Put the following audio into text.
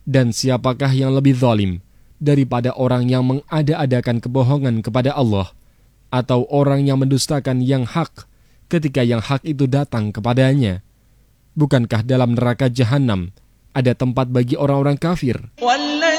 Dan siapakah yang lebih zalim daripada orang yang mengada-adakan kebohongan kepada Allah, atau orang yang mendustakan yang hak ketika yang hak itu datang kepadanya? Bukankah dalam neraka Jahannam ada tempat bagi orang-orang kafir?